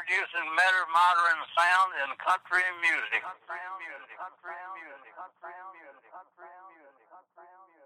introducing better modern sound in country music. Country music. Country music. Country music. Country music. Country music.